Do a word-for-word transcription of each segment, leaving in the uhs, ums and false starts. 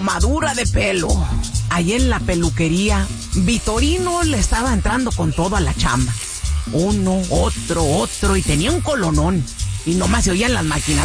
tomadura de pelo. Allí en la peluquería, Vitorino le estaba entrando con todo a la chamba. Uno, otro, otro, y tenía un colonón. Y nomás se oían las máquinas.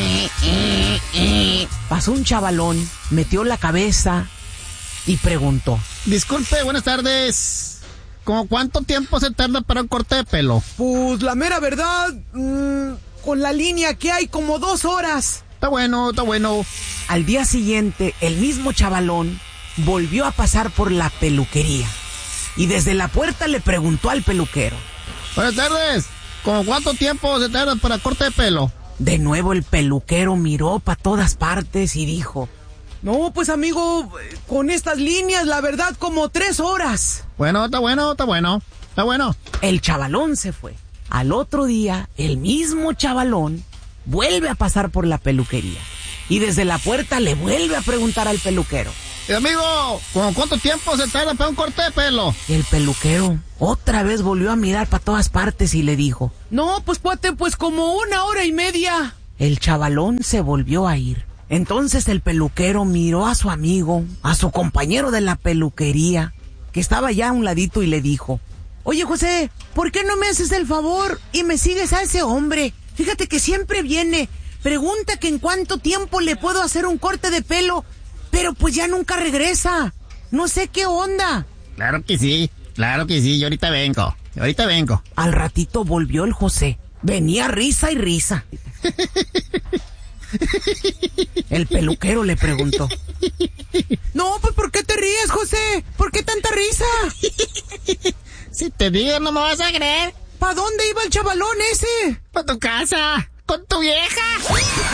Pasó un chavalón, metió la cabeza y preguntó: disculpe, buenas tardes. ¿Cómo cuánto tiempo se tarda para un corte de pelo? Pues la mera verdad, mmm, con la línea que hay, como dos horas. Está bueno, está bueno. Al día siguiente, el mismo chavalón volvió a pasar por la peluquería. Y desde la puerta le preguntó al peluquero: buenas tardes. ¿Cómo cuánto tiempo se tarda para corte de pelo? De nuevo el peluquero miró para todas partes y dijo: no, pues amigo, con estas líneas, la verdad, como tres horas. Bueno, está bueno, está bueno, está bueno. El chavalón se fue. Al otro día, el mismo chavalón vuelve a pasar por la peluquería. Y desde la puerta le vuelve a preguntar al peluquero: y amigo, ¿cómo cuánto tiempo se tarda para un corte de pelo? Y el peluquero otra vez volvió a mirar para todas partes y le dijo: no, pues cuate, pues como una hora y media. El chavalón se volvió a ir. Entonces el peluquero miró a su amigo, a su compañero de la peluquería, que estaba ya a un ladito, y le dijo: oye, José, ¿por qué no me haces el favor y me sigues a ese hombre? Fíjate que siempre viene, pregunta que en cuánto tiempo le puedo hacer un corte de pelo, pero pues ya nunca regresa. No sé qué onda. Claro que sí, claro que sí, yo ahorita vengo, ahorita vengo. Al ratito volvió el José. Venía risa y risa. El peluquero le preguntó: no, pues ¿por qué te ríes, José? ¿Por qué tanta risa? Si te digo, no me vas a creer. ¿Pa' dónde iba el chavalón ese? Pa' tu casa, con tu vieja.